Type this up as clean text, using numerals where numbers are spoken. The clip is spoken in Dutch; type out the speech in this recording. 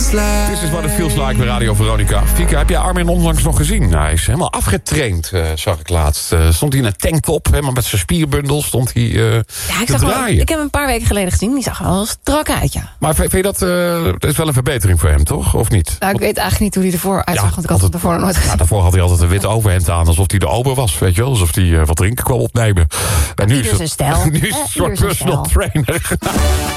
This is what it feels like bij Radio Veronica. Fieke, heb jij Armin onlangs nog gezien? Nou, hij is helemaal afgetraind, zag ik laatst. Stond hij in een tanktop, helemaal met zijn spierbundel, stond hij te draaien. Ik heb hem een paar weken geleden gezien, die zag er wel strak uit, ja. Maar vind je dat is wel een verbetering voor hem, toch? Of niet? Nou, ik weet eigenlijk niet hoe hij ervoor uitzag, want ik had hem ervoor nog nooit gezien. Ja, daarvoor had hij altijd een wit overhemd aan, alsof hij de ober was, weet je wel. Alsof hij wat drinken kwam opnemen. En nu is het een soort personal trainer.